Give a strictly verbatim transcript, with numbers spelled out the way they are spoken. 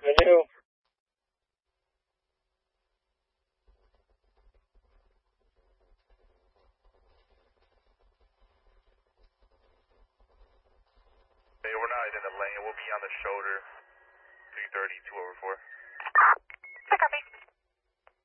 Hello. Hey, we're not in the lane. We'll be on the shoulder. three thirty, two over four. Copy.